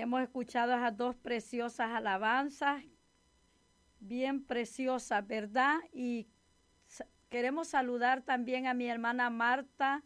hemos escuchado esas dos preciosas alabanzas, bien preciosas, ¿verdad? Y queremos saludar también a mi hermana Marta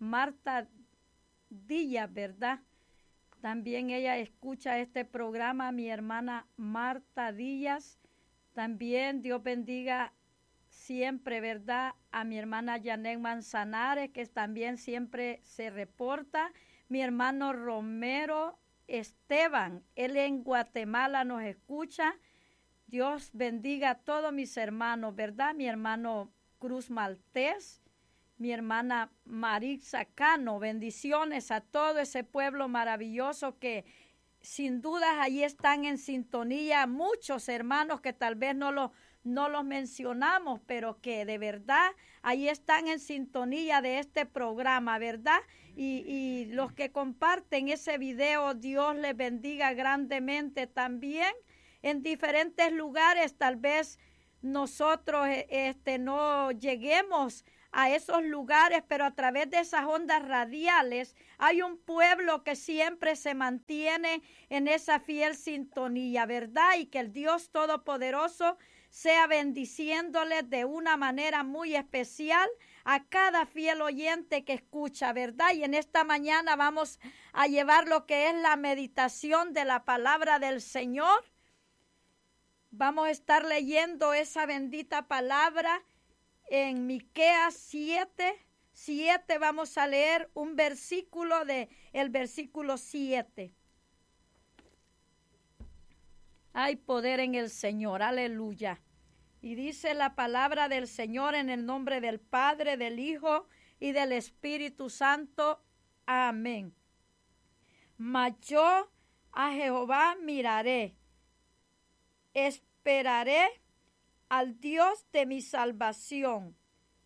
Díaz, ¿verdad? También ella escucha este programa, mi hermana Marta Díaz. También Dios bendiga siempre, ¿verdad? A mi hermana Janet Manzanares, que también siempre se reporta. Mi hermano Romero Esteban, él en Guatemala nos escucha. Dios bendiga a todos mis hermanos, ¿verdad? Mi hermano Cruz Maltés, mi hermana Maritza Cano, bendiciones a todo ese pueblo maravilloso que sin dudas allí están en sintonía. Muchos hermanos que tal vez no los mencionamos, pero que de verdad ahí están en sintonía de este programa, ¿verdad? Y los que comparten ese video, Dios les bendiga grandemente también. En diferentes lugares tal vez nosotros no lleguemos a esos lugares, pero a través de esas ondas radiales hay un pueblo que siempre se mantiene en esa fiel sintonía, ¿verdad? Y que el Dios Todopoderoso sea bendiciéndoles de una manera muy especial a cada fiel oyente que escucha, ¿verdad? Y en esta mañana vamos a llevar lo que es la meditación de la palabra del Señor. Vamos a estar leyendo esa bendita palabra en Miqueas 7 vamos a leer un versículo el versículo 7. Hay poder en el Señor, aleluya. Y dice la palabra del Señor en el nombre del Padre, del Hijo y del Espíritu Santo. Amén. Mas yo a Jehová miraré, esperaré al Dios de mi salvación.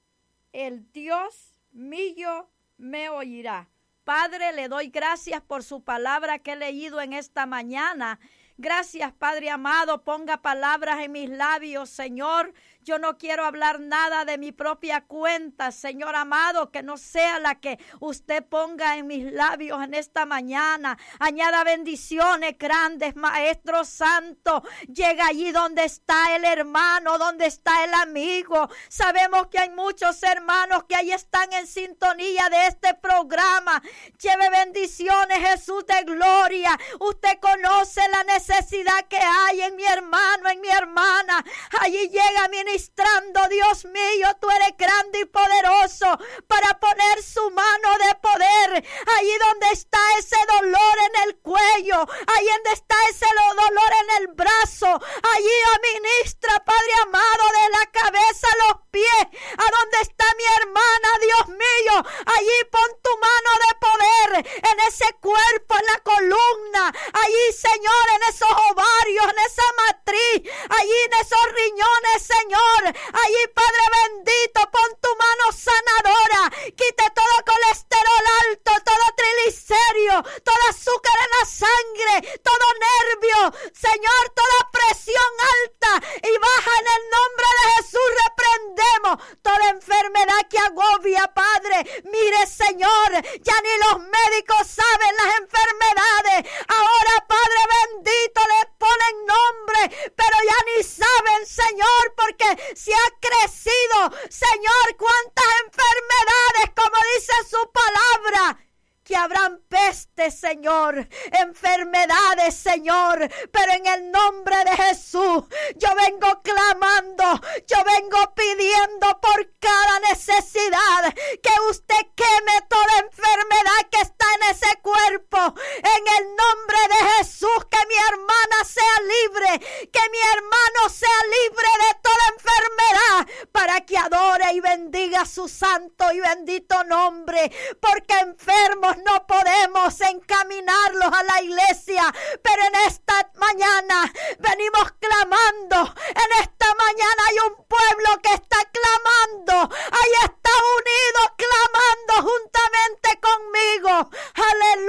El Dios mío me oirá. Padre, le doy gracias por su palabra que he leído en esta mañana. Gracias, Padre amado, ponga palabras en mis labios, Señor. Yo no quiero hablar nada de mi propia cuenta, Señor amado, que no sea la que usted ponga en mis labios en esta mañana. Añada bendiciones grandes, Maestro Santo. Llega allí donde está el hermano, donde está el amigo. Sabemos que hay muchos hermanos que ahí están en sintonía de este programa. Lleve bendiciones, Jesús de gloria. Usted conoce la necesidad que hay en mi hermano, en mi hermana. Allí llega ministrando, Dios mío, tú eres grande y poderoso para poner su mano de poder. Allí donde está ese dolor en el cuello, allí donde está ese dolor en el brazo, allí administra, Padre amado, de la cabeza a los pies, a donde está mi hermana, Dios mío, allí pon tu mano de poder en ese cuerpo, en la columna, allí, Señor, en esos ovarios, en esa matriz, allí en esos riñones, Señor, allí, Padre bendito, pon tu mano sanadora, quite todo colesterol alto, todo triglicérido, todo azúcar en la sangre, todo nervio, Señor, toda presión alta y baja en el nombre de Jesús. Reprendemos toda enfermedad que agobia, Padre. Mire, Señor, ya ni los médicos saben las enfermedades. Ahora, Padre bendito, le ponen nombre, pero ya ni saben, Señor, porque se ha crecido, Señor, cuántas enfermedades, como dice su palabra, que habrán peste, Señor, enfermedades, Señor, pero en el nombre de Jesús, yo vengo clamando, yo vengo pidiendo por cada necesidad, que usted queme toda enfermedad que está en ese cuerpo, en el nombre de Jesús, que mi hermana sea libre, que mi hermano sea libre de toda enfermedad, para que adore y bendiga su santo y bendito nombre, porque enfermos no podemos encaminarlos a la iglesia, pero en esta mañana venimos clamando. En esta mañana hay un pueblo que está clamando, ahí está unido clamando juntamente conmigo. Aleluya,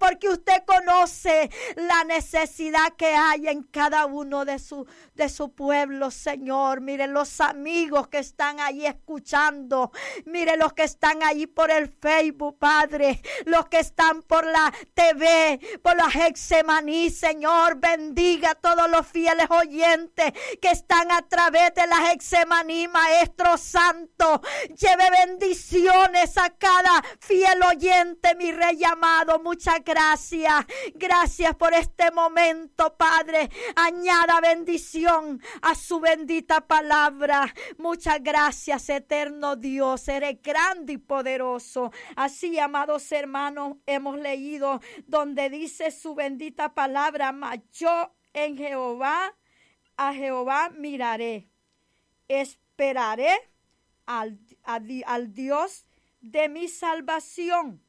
porque usted conoce la necesidad que hay en cada uno de su pueblo, Señor. Mire los amigos que están ahí escuchando. Mire los que están ahí por el Facebook, Padre. Los que están por la TV, por la Getsemaní, Señor. Bendiga a todos los fieles oyentes que están a través de la Getsemaní, Maestro Santo. Lleve bendiciones a cada fiel oyente, mi Rey amado. Muchas gracias. Gracias por este momento, Padre. Añada bendición a su bendita palabra. Muchas gracias, eterno Dios. Eres grande y poderoso. Así, amados hermanos, hemos leído donde dice su bendita palabra: mas yo en Jehová, a Jehová miraré, esperaré al Dios de mi salvación.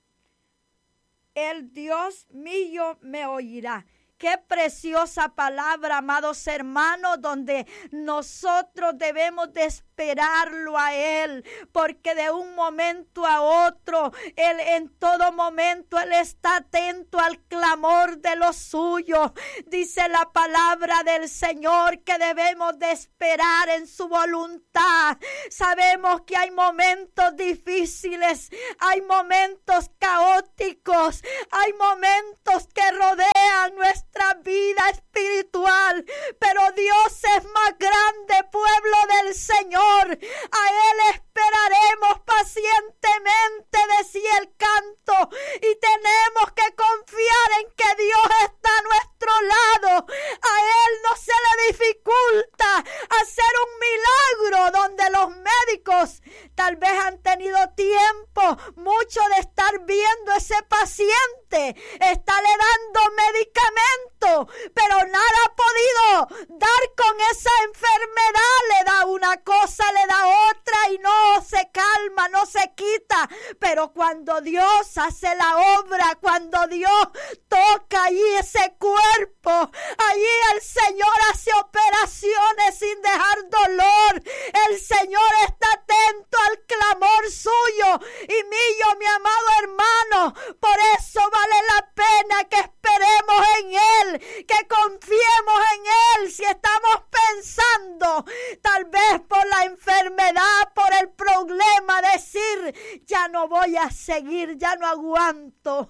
El Dios mío me oirá. Qué preciosa palabra, amados hermanos, donde nosotros debemos de esperarlo a Él, porque de un momento a otro, Él en todo momento, Él está atento al clamor de los suyos. Dice la palabra del Señor que debemos de esperar en su voluntad. Sabemos que hay momentos difíciles, hay momentos caóticos, hay momentos que rodean nuestra vida espiritual, pero Dios es más grande, pueblo del Señor. A Él esperaremos pacientemente, decía el canto, y tenemos que confiar en que Dios está a nuestro lado. A Él no se le dificulta hacer un milagro donde los médicos tal vez han tenido tiempo mucho de estar viendo ese paciente, estarle dando medicamento, pero nada ha podido dar con esa enfermedad. Le da una cosa, le da otra y no se calma, no se quita. Pero cuando Dios hace la obra, cuando Dios toca allí ese cuerpo, allí el Señor hace operaciones sin dejar dolor. El Señor está atento al clamor suyo y mío, mi amado hermano. Por eso vale la pena que esperemos en Él, que confiemos en Él. Si estamos pensando, tal vez por la enfermedad, por el problema, decir: ya no voy a seguir, ya no aguanto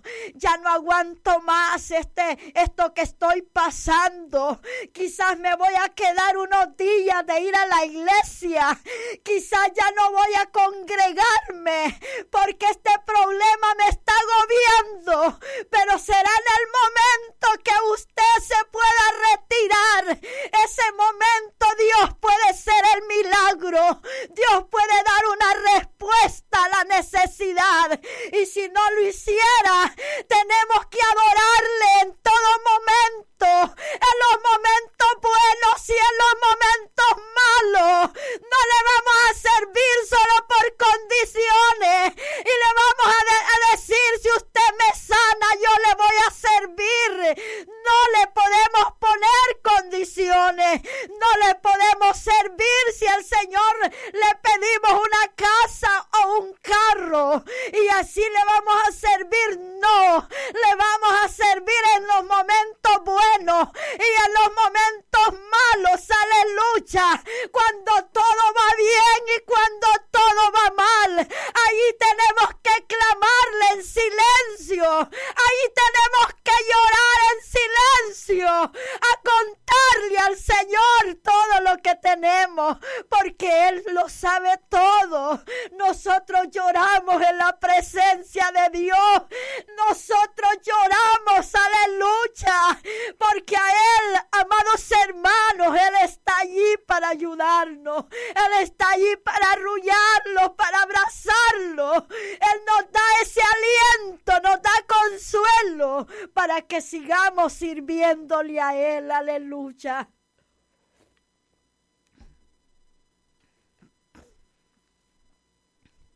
más esto que estoy pasando. Quizás me voy a quedar unos días de ir a la iglesia, quizás ya no voy a congregarme porque este problema me está agobiando, pero será en el momento que usted se pueda retirar. Ese momento Dios puede ser el milagro, Dios puede dar una respuesta a la necesidad, y si no lo hiciera, tenemos que adorarle en todo momento, en los momentos buenos y en los momentos malos. No le vamos a servir solo por condiciones y le vamos a decir: si usted me sana, yo le voy a servir. No le podemos poner condiciones, no le podemos servir si al Señor le pedimos una casa o un carro y así le vamos a servir. No, le vamos a servir en los momentos buenos y en los momentos malos. Aleluya. Cuando todo va bien y cuando todo va mal, ahí tenemos que clamarle en silencio, ahí tenemos que llorar en silencio, a contarle al Señor todo lo que tenemos, porque Él lo sabe todo. Nosotros lloramos en la presencia de Dios, nosotros lloramos, aleluya, porque a Él, amados hermanos, Él está allí para ayudarnos, Él está allí para arrullarlo, para abrazarlo. Él nos da ese aliento, nos da consuelo para que sigamos sirviéndole a Él, aleluya.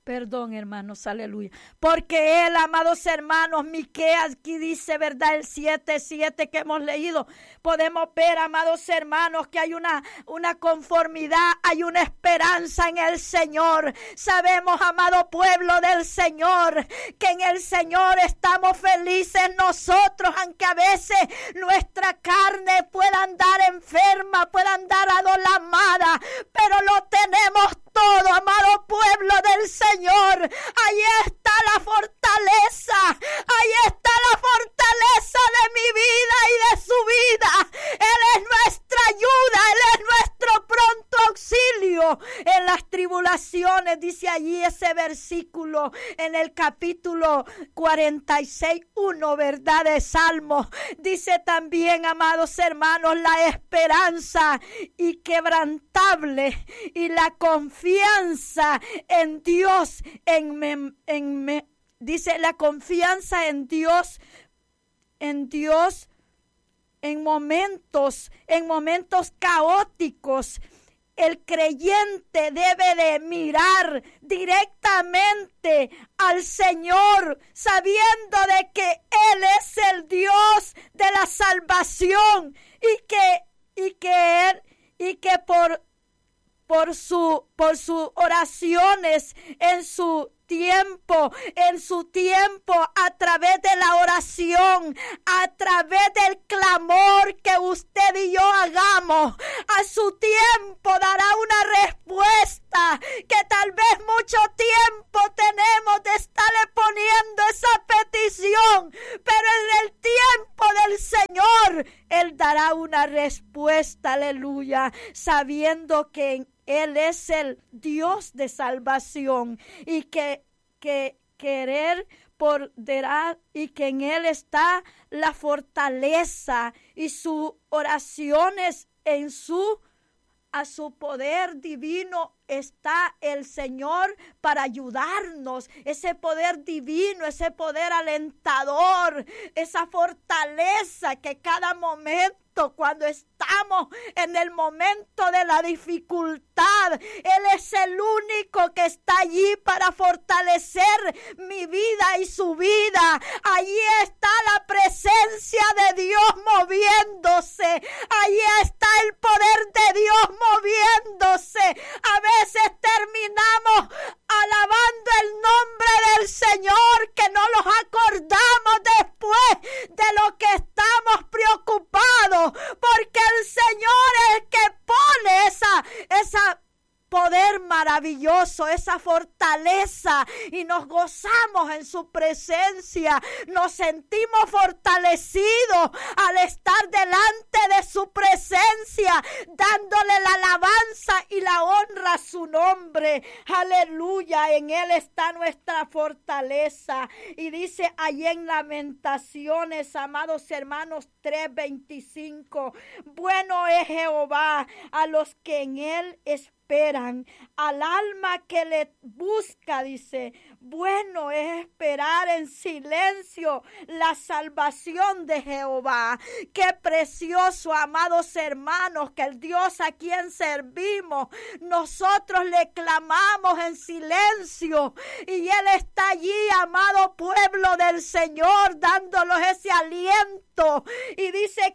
Perdón, hermanos, aleluya. Porque Él, amados hermanos, Miqueas aquí dice, ¿verdad? El 7:7 que hemos leído. Podemos ver, amados hermanos, que hay una conformidad, hay una esperanza en el Señor. Sabemos, amado pueblo del Señor, que en el Señor estamos felices nosotros, aunque a veces nuestra carne pueda andar enferma, pueda andar adolamada, pero lo tenemos todo, amado pueblo del Señor. Ahí está la fortaleza, ahí está la fortaleza de mi vida y de su vida. Él es nuestra ayuda, Él es nuestro pronto auxilio en las tribulaciones. Dice allí ese versículo en el capítulo 46:1, ¿verdad? De Salmos. Dice también, amados hermanos, la esperanza inquebrantable y la confianza en Dios, dice la confianza en Dios en momentos caóticos. El creyente debe de mirar directamente al Señor, sabiendo de que Él es el Dios de la salvación y que por sus oraciones en su tiempo, a través de la oración, a través del clamor que usted y yo hagamos, a su tiempo dará una respuesta que tal vez mucho tiempo tenemos de estarle poniendo esa petición, pero en el tiempo del Señor, Él dará una respuesta, aleluya, sabiendo que Él es el Dios de salvación y que querer poderá y que en Él está la fortaleza y sus oraciones a su poder divino está el Señor para ayudarnos. Ese poder divino, ese poder alentador, esa fortaleza que cada momento, cuando estamos en el momento de la dificultad, Él es el único que está allí para fortalecer mi vida y su vida. Allí está la presencia de Dios moviéndose. Allí está el poder de Dios moviéndose. A veces terminamos alabando el nombre del Señor, que no los acordamos después de lo que estamos preocupados, porque el Señor es el que pone esa poder maravilloso, esa fortaleza, y nos gozamos en su presencia, nos sentimos fortalecidos al estar delante de su presencia, dándole la alabanza y la honra a su nombre. Aleluya, en Él está nuestra fortaleza. Y dice allí en Lamentaciones, amados hermanos, 3:25, bueno es Jehová a los que en Él esperan, al alma que le busca, dice, bueno es esperar en silencio la salvación de Jehová. Qué precioso, amados hermanos, que el Dios a quien servimos, nosotros le clamamos en silencio y Él está allí, amado pueblo del Señor, dándonos ese aliento. Y dice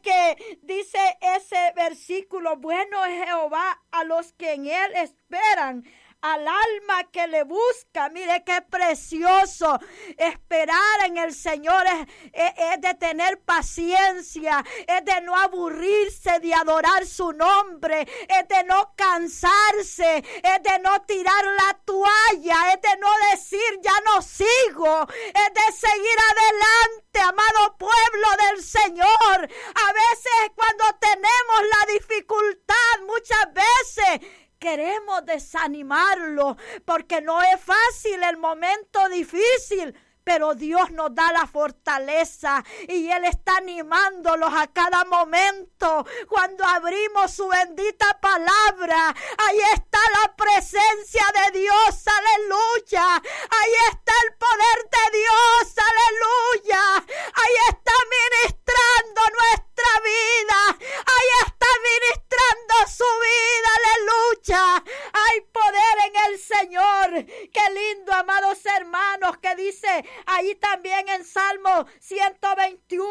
ese versículo, bueno es Jehová a los que en Él esperan, al alma que le busca. Mire qué precioso. Esperar en el Señor es de tener paciencia, es de no aburrirse de adorar su nombre, es de no cansarse, es de no tirar la toalla, es de no decir ya no sigo, es de seguir adelante, amado pueblo del Señor. A veces cuando tenemos la dificultad, muchas veces queremos desanimarlo porque no es fácil el momento difícil, pero Dios nos da la fortaleza y Él está animándolos a cada momento. Cuando abrimos su bendita palabra, ahí está la presencia de Dios, aleluya. Ahí está el poder de Dios, aleluya. Ahí está ministrando nuestra vida, ahí está ministrando su vida, aleluya. Hay poder en el Señor. Qué lindo, amado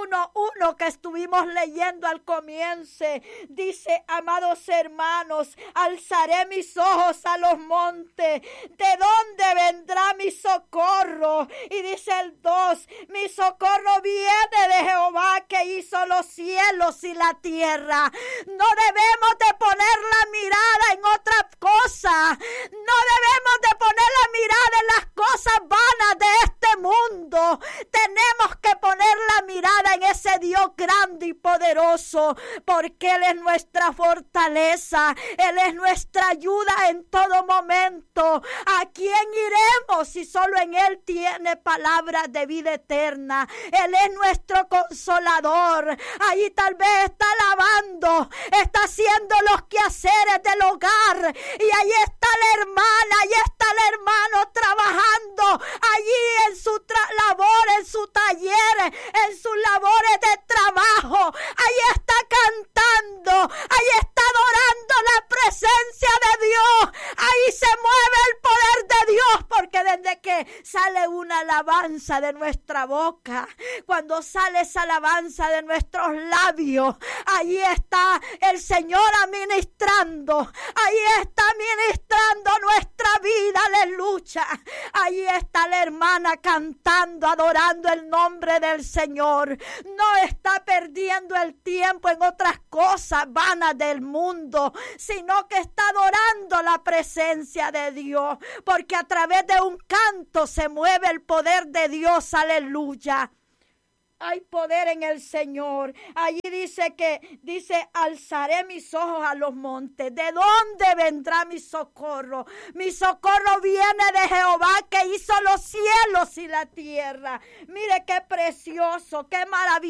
1:1 que estuvimos leyendo al comienzo. Dice, amados hermanos, alzaré mis ojos a los montes. ¿De dónde vendrá mi socorro? Y dice el 2, mi socorro viene de Jehová que hizo los cielos y la tierra. No debemos de poner la mirada en otra cosa. No debemos de poner la mirada en las cosas vanas de este mundo. Tenemos que poner la mirada en ese Dios grande y poderoso, porque Él es nuestra fortaleza. Él es nuestra ayuda en todo momento. ¿A quién iremos si solo en Él tiene palabras de vida eterna? Él es nuestro consolador. Allí tal vez está lavando, está haciendo los quehaceres del hogar, y ahí está la hermana, ahí está el hermano trabajando allí en su labor, en su taller, en sus labores de trabajo. Ahí está cantando, ahí está adorando la presencia de Dios. Ahí se mueve el poder de Dios, porque desde que sale una alabanza de nuestra boca, cuando sale esa alabanza de nuestros labios, ahí está el Señor administrando, ahí está ministrando nuestra vida, aleluya. Ahí está la hermana cantando, adorando el nombre del Señor. No está perdiendo el tiempo en otras cosas vanas del mundo, sino que está adorando la presencia de Dios, porque a través de un canto se mueve el poder de Dios, aleluya. Hay poder en el Señor. Allí dice, alzaré mis ojos a los montes. ¿De dónde vendrá mi socorro? Mi socorro viene de Jehová que hizo los cielos y la tierra. Mire qué precioso, qué maravilloso.